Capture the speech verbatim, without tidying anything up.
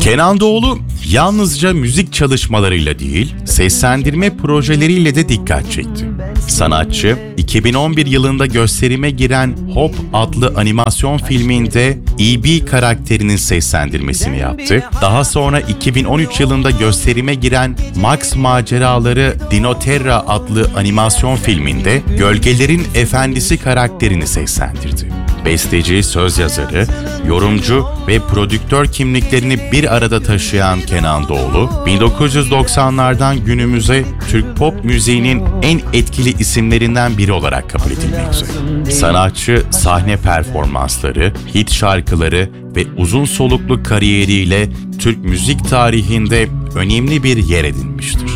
Kenan Doğulu yalnızca müzik çalışmalarıyla değil, seslendirme projeleriyle de dikkat çekti. Sanatçı, iki bin on bir yılında gösterime giren Hop adlı animasyon filminde E B karakterinin seslendirmesini yaptı. Daha sonra iki bin on üç yılında gösterime giren Max Maceraları Dinoterra adlı animasyon filminde Gölgelerin Efendisi karakterini seslendirdi. Besteci, söz yazarı, yorumcu ve prodüktör kimliklerini bir arada taşıyan Kenan Doğulu, bin dokuz yüz doksanlardan günümüze Türk pop müziğinin en etkili isimlerinden biri olarak kabul edilmekte. Sanatçı, sahne performansları, hit şarkıları ve uzun soluklu kariyeriyle Türk müzik tarihinde önemli bir yer edinmiştir.